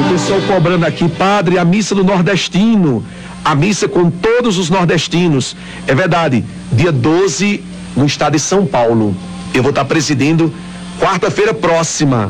Pessoal cobrando aqui, padre, a missa do nordestino, a missa com todos os nordestinos. É verdade, dia 12 no estado de São Paulo. Eu vou estar presidindo quarta-feira próxima,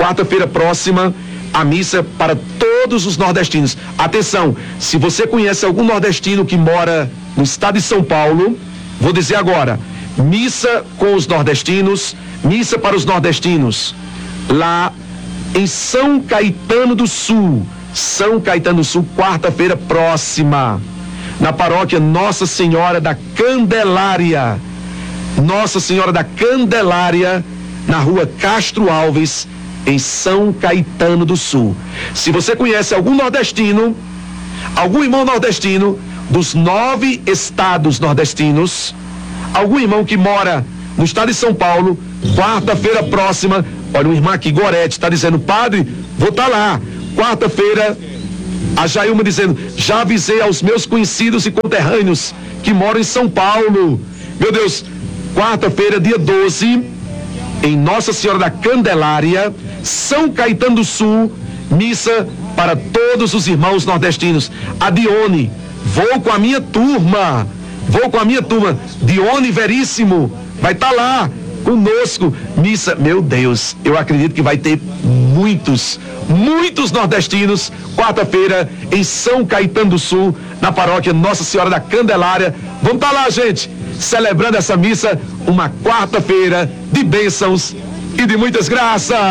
a missa para todos os nordestinos. Atenção, se você conhece algum nordestino que mora no estado de São Paulo, vou dizer agora, missa com os nordestinos, missa para os nordestinos, lá em São Caetano do Sul, quarta-feira próxima, na paróquia Nossa Senhora da Candelária, na rua Castro Alves, em São Caetano do Sul. Se você conhece algum nordestino, algum irmão nordestino, dos 9 estados nordestinos, algum irmão que mora no estado de São Paulo, quarta-feira próxima, olha, um irmão aqui, Gorete, está dizendo, padre, vou estar lá, quarta-feira. A Jailma dizendo, já avisei aos meus conhecidos e conterrâneos que moram em São Paulo. Meu Deus, quarta-feira, dia 12, em Nossa Senhora da Candelária, São Caetano do Sul, missa para todos os irmãos nordestinos. A Dione, vou com a minha turma, Dione Veríssimo, vai estar lá conosco, missa. Meu Deus, eu acredito que vai ter muitos nordestinos, quarta-feira, em São Caetano do Sul, na paróquia Nossa Senhora da Candelária. Vamos estar lá, gente, celebrando essa missa, uma quarta-feira de bênçãos e de muitas graças.